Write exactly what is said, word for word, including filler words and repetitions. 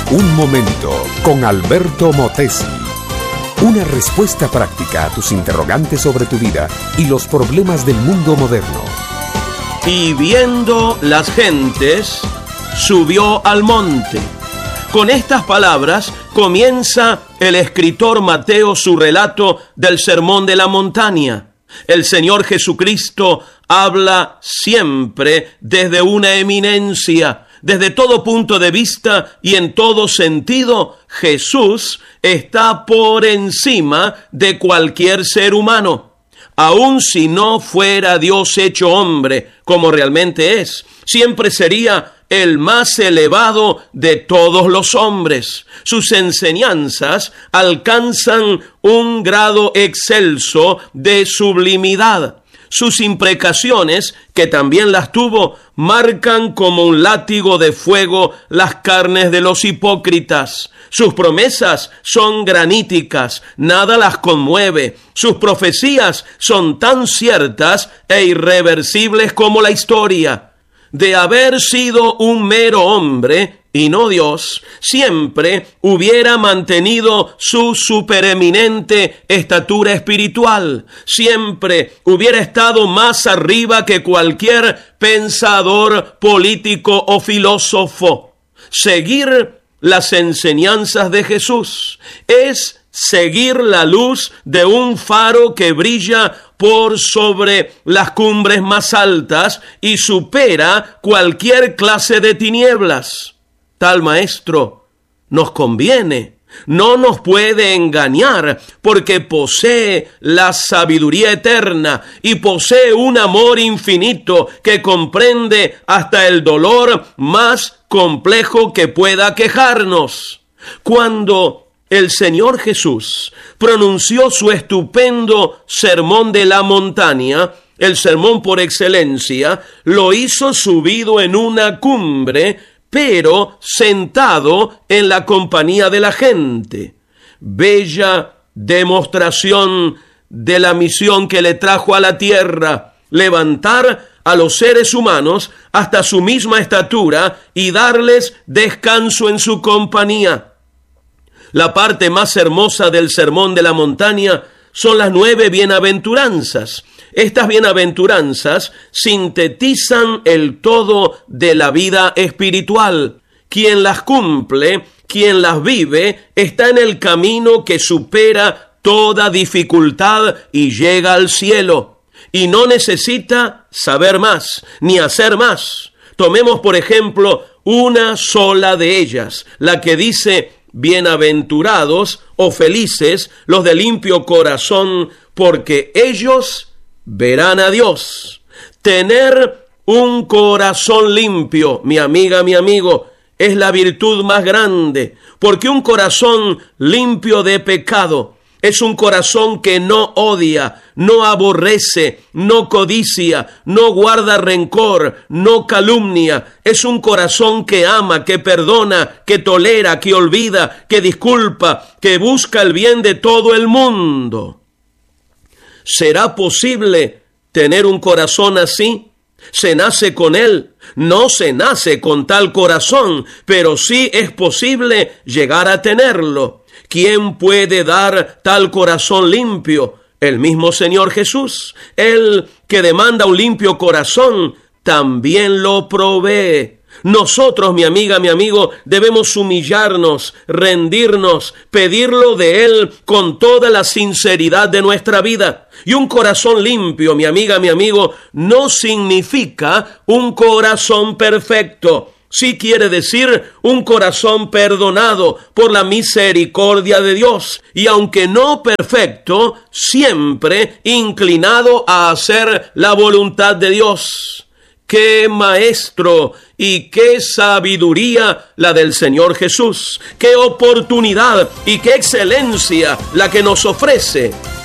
Un momento con Alberto Motesi. Una respuesta práctica a tus interrogantes sobre tu vida y los problemas del mundo moderno. Y viendo las gentes, subió al monte. Con estas palabras comienza el escritor Mateo su relato del Sermón de la Montaña. El Señor Jesucristo habla siempre desde una eminencia. Desde todo punto de vista y en todo sentido, Jesús está por encima de cualquier ser humano. Aun si no fuera Dios hecho hombre, como realmente es, siempre sería el más elevado de todos los hombres. Sus enseñanzas alcanzan un grado excelso de sublimidad. Sus imprecaciones, que también las tuvo, marcan como un látigo de fuego las carnes de los hipócritas. Sus promesas son graníticas, nada las conmueve. Sus profecías son tan ciertas e irreversibles como la historia. De haber sido un mero hombre y no Dios, siempre hubiera mantenido su supereminente estatura espiritual, siempre hubiera estado más arriba que cualquier pensador político o filósofo. Seguir las enseñanzas de Jesús es seguir la luz de un faro que brilla por sobre las cumbres más altas y supera cualquier clase de tinieblas. Tal maestro nos conviene, no nos puede engañar, porque posee la sabiduría eterna y posee un amor infinito que comprende hasta el dolor más complejo que pueda quejarnos. Cuando el Señor Jesús pronunció su estupendo sermón de la montaña, el sermón por excelencia, lo hizo subido en una cumbre, pero sentado en la compañía de la gente. Bella demostración de la misión que le trajo a la tierra, levantar a los seres humanos hasta su misma estatura y darles descanso en su compañía. La parte más hermosa del Sermón de la Montaña son las nueve bienaventuranzas. Estas bienaventuranzas sintetizan el todo de la vida espiritual. Quien las cumple, quien las vive, está en el camino que supera toda dificultad y llega al cielo. Y no necesita saber más, ni hacer más. Tomemos, por ejemplo, una sola de ellas, la que dice: bienaventurados o felices los de limpio corazón, porque ellos verán a Dios. Tener un corazón limpio, mi amiga, mi amigo, es la virtud más grande, porque un corazón limpio de pecado es un corazón que no odia, no aborrece, no codicia, no guarda rencor, no calumnia. Es un corazón que ama, que perdona, que tolera, que olvida, que disculpa, que busca el bien de todo el mundo. ¿Será posible tener un corazón así? ¿Se nace con él? No se nace con tal corazón, pero sí es posible llegar a tenerlo. ¿Quién puede dar tal corazón limpio? El mismo Señor Jesús. Él que demanda un limpio corazón, también lo provee. Nosotros, mi amiga, mi amigo, debemos humillarnos, rendirnos, pedirlo de Él con toda la sinceridad de nuestra vida. Y un corazón limpio, mi amiga, mi amigo, no significa un corazón perfecto. Sí quiere decir un corazón perdonado por la misericordia de Dios, y aunque no perfecto, siempre inclinado a hacer la voluntad de Dios. ¡Qué maestro y qué sabiduría la del Señor Jesús! ¡Qué oportunidad y qué excelencia la que nos ofrece!